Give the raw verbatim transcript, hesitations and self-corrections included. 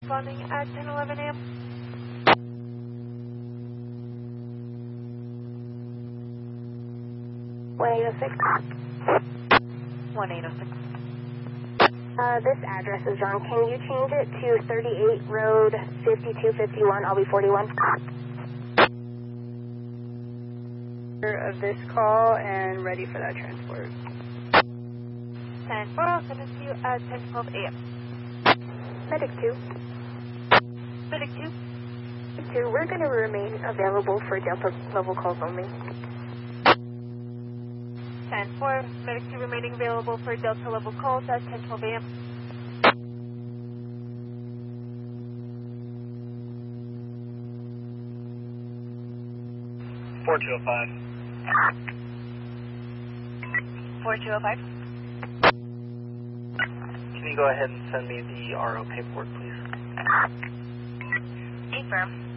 Responding at ten eleven a m one eight oh six. one eight oh six. Uh, this address is wrong. Can you change it to thirty-eight Road fifty-two fifty-one, I'll be forty-one? Of this call and ready for that transport. ten four, I'll send it to you at ten twelve a m Medic two. Medic two. Medic two, we're going to remain available for Delta level calls only. ten four, Medic two remaining available for Delta level calls at ten twelve a m four two oh five. four two oh five. Can you go ahead and send me the R O paperwork, please? Affirm.